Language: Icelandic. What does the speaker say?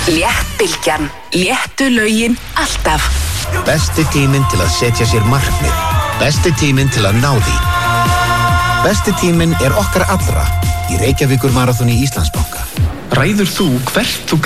Léttbylgjan. Léttu lögin alltaf. Besti tíminn til að setja sér markmið. Besti tíminn til að ná því. Besti tíminn okkar allra í Reykjavíkur maraþoni Íslandsbanka. Ræður þú hvert þú